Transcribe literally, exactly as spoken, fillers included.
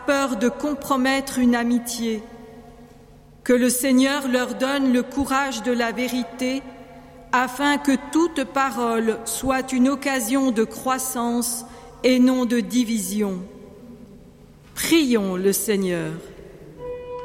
peur de compromettre une amitié. Que le Seigneur leur donne le courage de la vérité, afin que toute parole soit une occasion de croissance et non de division. Prions le Seigneur.